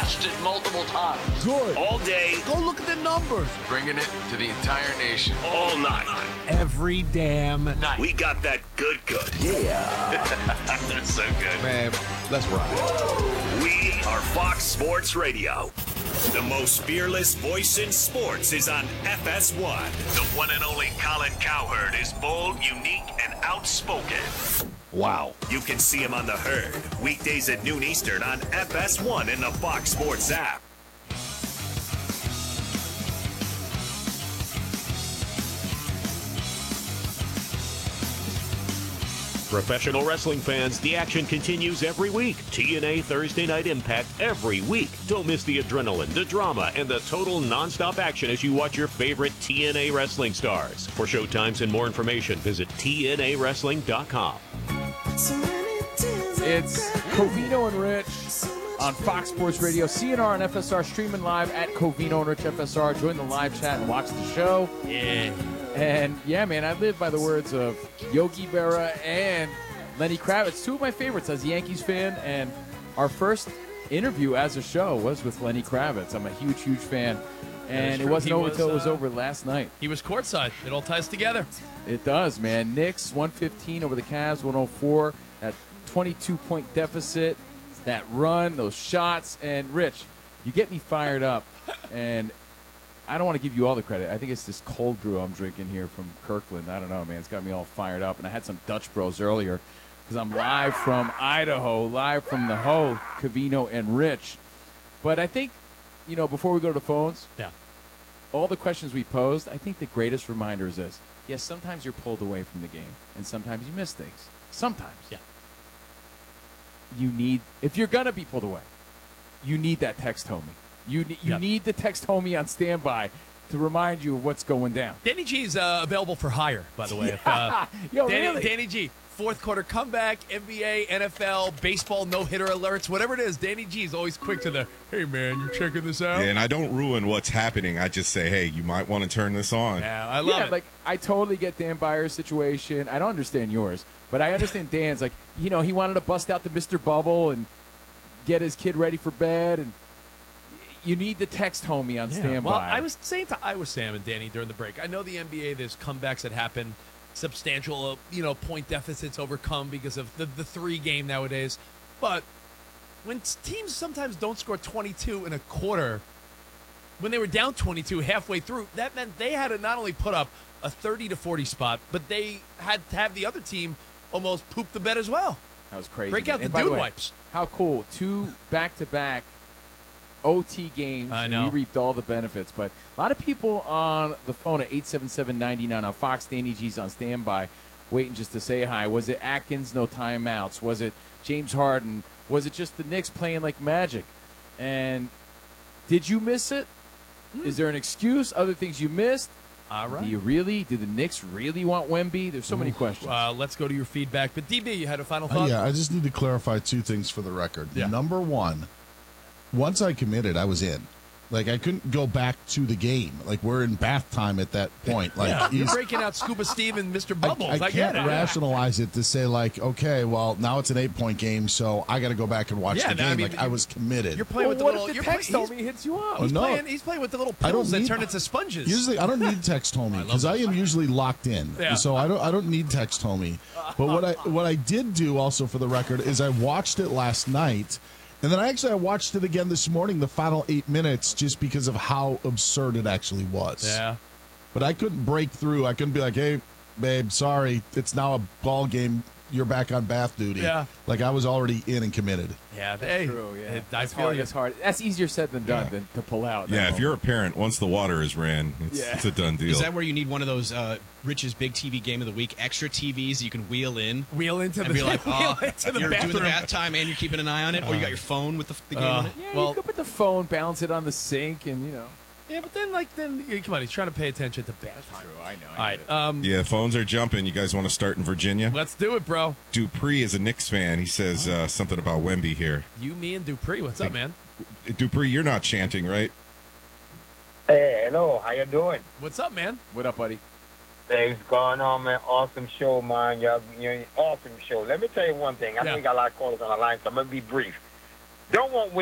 watched it multiple times. Good. All day. Go look at the numbers. Bringing it to the entire nation. All night. Every damn night. We got that good. Yeah. That's so good. Man, let's rock. We are Fox Sports Radio. The most fearless voice in sports is on FS1. The one and only Colin Cowherd is bold, unique, and outspoken. Wow. You can see him on The Herd, weekdays at noon Eastern on FS1 in the Fox Sports app. Professional wrestling fans, the action continues every week. TNA Thursday Night Impact every week. Don't miss the adrenaline, the drama, and the total nonstop action as you watch your favorite TNA wrestling stars. For showtimes and more information, visit TNAWrestling.com. It's Covino and Rich on Fox Sports Radio, CNR and FSR, streaming live at Covino and Rich FSR. Join the live chat and watch the show. Yeah. And yeah, man, I live by the words of Yogi Berra and Lenny Kravitz, two of my favorites as a Yankees fan. And our first interview as a show was with Lenny Kravitz. I'm a huge, huge fan. And it wasn't over until it was over last night. He was courtside. It all ties together. It does, man. Knicks 115 over the Cavs 104. That 22-point deficit, that run, those shots. And Rich, you get me fired up. And I don't want to give you all the credit. I think it's this cold brew I'm drinking here from Kirkland. I don't know, man. It's got me all fired up. And I had some Dutch Bros earlier because I'm live from Idaho, live from the Ho, Covino and Rich. But I think, you know, before we go to the phones, all the questions we posed, I think the greatest reminder is this. Yes, sometimes you're pulled away from the game, and sometimes you miss things. Sometimes. Yeah. You need, if you're going to be pulled away, you need that text homie. You need the text homie on standby to remind you of what's going down. Danny G's available for hire, by the way. Really? Danny G, fourth quarter comeback, NBA, NFL, baseball, no-hitter alerts, whatever it is, Danny G is always quick to the, hey, man, you checking this out? Yeah, and I don't ruin what's happening. I just say, hey, you might want to turn this on. Yeah, I love it. Like, I totally get Dan Byers' situation. I don't understand yours, but I understand Dan's. Like, you know, he wanted to bust out the Mr. Bubble and get his kid ready for bed, and you need the text homie on standby. Well, I was saying to Sam and Danny during the break, I know the NBA, there's comebacks that happen, substantial, point deficits overcome because of the 3-game nowadays. But when teams sometimes don't score 22 in a quarter, when they were down 22 halfway through, that meant they had to not only put up a 30-40 spot, but they had to have the other team almost poop the bed as well. That was crazy. Break out the by dude way, wipes. How cool. 2 back-to-back OT games. I know. We reaped all the benefits. But a lot of people on the phone at 877-99 on Fox. Danny G's on standby, waiting just to say hi. Was it Atkins, no timeouts? Was it James Harden? Was it just the Knicks playing like magic? And did you miss it? Is there an excuse? Other things you missed? All right. Do the Knicks really want Wemby? There's so many questions. Let's go to your feedback. But DB, you had a final thought? Yeah, I just need to clarify 2 things for the record. Yeah. Number 1, once I committed, I was in. Like, I couldn't go back to the game. Like, we're in bath time at that point. Like, you're breaking out Scuba Steve and Mr. Bubbles. I get can't it. rationalize it to say, like, okay, well, now it's an 8-point game, so I got to go back and watch the game. I was committed. You're playing with the what little. if the text homie hits you up? He's playing with the little pills that turn into sponges. Usually, I don't need text homie because I am usually locked in. Yeah. So I don't need text homie. But what I did do also for the record is I watched it last night. And then I watched it again this morning, the final 8 minutes, just because of how absurd it actually was. Yeah. But I couldn't break through. I couldn't be like, hey, babe, sorry, it's now a ball game. You're back on bath duty. Yeah. Like, I was already in and committed. Yeah, That's true. Yeah. I feel It's hard. That's easier said than done than to pull out. Yeah, if you're a parent, once the water is ran, it's a done deal. Is that where you need one of those Rich's Big TV Game of the Week extra TVs you can wheel into the be like, you're doing the bath time and you're keeping an eye on it, or you got your phone with the game on it? Yeah, you could put the phone, balance it on the sink, and Yeah, but then come on, he's trying to pay attention to bath time. True, I know. All right, yeah, phones are jumping. You guys want to start in Virginia? let's do it, bro. Dupree is a Knicks fan. He says something about Wemby here. You, me, and Dupree. What's up, man? Dupree, you're not chanting, right? Hey, hello. How you doing? What's up, man? What up, buddy? Things going on, man. Awesome show, man. You're awesome show. Let me tell you one thing. I know we got a lot of callers on the line, so I'm going to be brief. Don't want